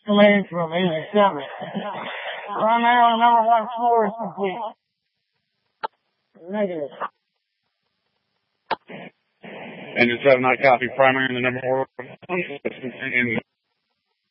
Made from 87. Right now, the number one floor is complete. Negative. Engine 7, I copy primary in the number 4.